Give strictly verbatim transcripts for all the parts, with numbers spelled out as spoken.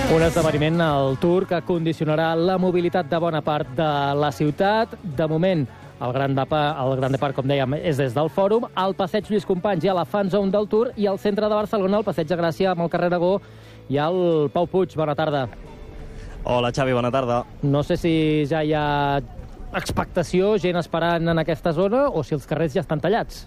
Un esdeveniment al Tour que condicionarà la mobilitat de bona part de la ciutat. De moment, el Gran Depart, el Gran Depart, com dèiem, és des del Fòrum, al passeig Lluís Companys hi ha la Fan Zone del Tour i al centre de Barcelona, al passeig de Gràcia, amb el carrer Aragó, hi ha el Pau Puig. Bona tarda. Hola, Xavi, bona tarda. No sé si ja hi ha expectació, gent esperant en aquesta zona, o si els carrers ja estan tallats.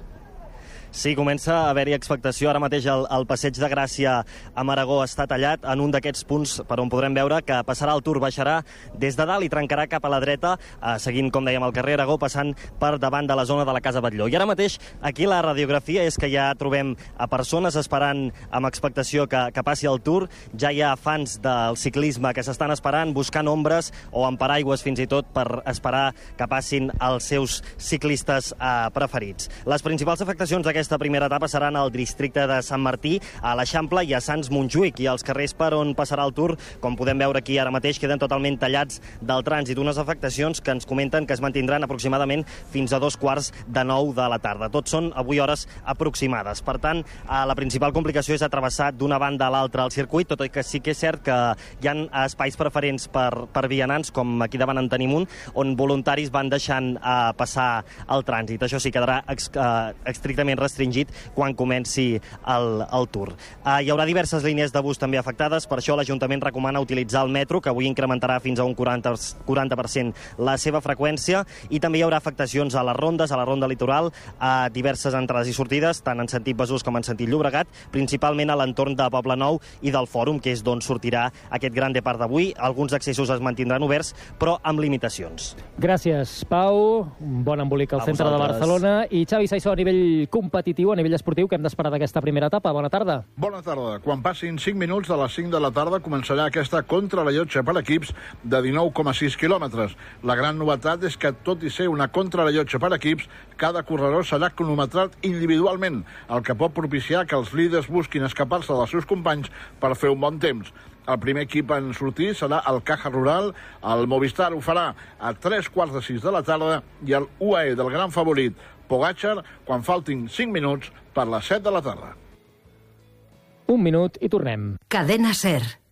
Sí, comença a haver-hi expectació. Ara mateix el, el passeig de Gràcia a Aragó està tallat en un d'aquests punts per on podrem veure que passarà el Tour, baixarà des de dalt i trencarà cap a la dreta, eh, seguint, com dèiem, el carrer Aragó, passant per davant de la zona de la Casa Batlló. I ara mateix aquí la radiografia és que ja trobem a persones esperant amb expectació que, que passi el Tour. Ja hi ha fans del ciclisme que s'estan esperant, buscant ombres o amb paraigües fins i tot per esperar que passin els seus ciclistes eh, preferits. Les principals afectacions d'aquesta Aquesta primera etapa seran al districte de Sant Martí, a l'Eixample i a Sants Montjuïc, i els carrers per on passarà el Tour, com podem veure aquí ara mateix, queden totalment tallats del trànsit, unes afectacions que ens comenten que es mantindran aproximadament fins a dos quarts de nou de la tarda. Tots són avui hores aproximades. Per tant, la principal complicació és atravessar d'una banda a l'altra el circuit, tot i que sí que és cert que hi ha espais preferents per, per vianants, com aquí davant en tenim un, on voluntaris van deixant eh, passar el trànsit. Això sí, quedarà ex, eh, estrictament restringit quan comenci el, el Tour. Uh, hi haurà diverses línies de bus també afectades, per això l'Ajuntament recomana utilitzar el metro, que avui incrementarà fins a un quaranta per cent la seva freqüència, i també hi haurà afectacions a les rondes, a la ronda litoral, a diverses entrades i sortides, tant en sentit Besòs com en sentit Llobregat, principalment a l'entorn de Poblenou i del Fòrum, que és d'on sortirà aquest Gran Depart d'avui. Alguns accessos es mantindran oberts, però amb limitacions. Gràcies, Pau. Un bon embolic al centre de Barcelona. I Xavi Saissó, a nivell competitiu, a nivell esportiu, que hem d'esperar d'aquesta primera etapa. Bona tarda. Bona tarda. Quan passin cinc minuts de les cinc de la tarda començarà aquesta contrarellotge per equips de dinou coma sis quilòmetres. La gran novetat és que, tot i ser una contrarellotge per equips, cada corredor serà cronometrat individualment, el que pot propiciar que els líders busquin escapar-se dels seus companys per fer un bon temps. El primer equip en sortir serà el Caja Rural, el Movistar ho farà a tres quarts de sis de la tarda i el U A E del gran favorit Pogačar quan faltin cinc minuts per les set de la tarda. Un minut i tornem. Cadena SER.